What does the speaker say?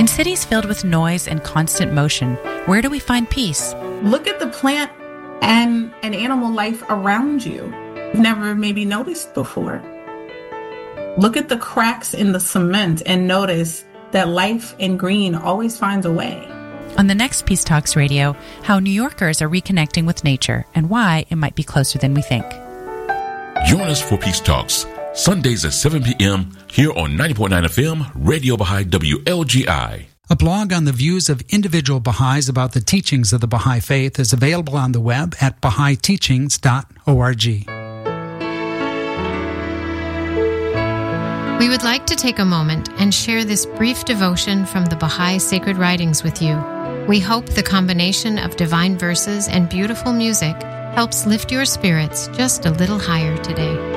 In cities filled with noise and constant motion, where do we find peace? Look at the plant and animal life around you you've never maybe noticed before. Look at the cracks in the cement and notice that life in green always finds a way. On the next Peace Talks Radio, how New Yorkers are reconnecting with nature and why it might be closer than we think. Join us for Peace Talks, Sundays at 7 p.m. here on 90.9 FM, Radio Baha'i WLGI. A blog on the views of individual Baha'is about the teachings of the Baha'i Faith is available on the web at BahaiTeachings.org. We would like to take a moment and share this brief devotion from the Baha'i Sacred Writings with you. We hope the combination of divine verses and beautiful music helps lift your spirits just a little higher today.